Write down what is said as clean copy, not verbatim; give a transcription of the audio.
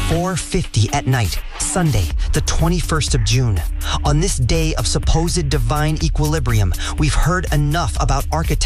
4:50 at night, Sunday, the 21st of June. On this day of supposed divine equilibrium, we've heard enough about architecture